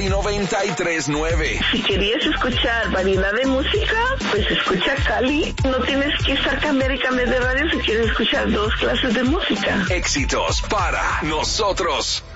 Cali 93.9. Si querías escuchar variedad de música, pues escucha Cali. No tienes que estar cambiar y cambiar de radio si quieres escuchar dos clases de música. Éxitos para nosotros.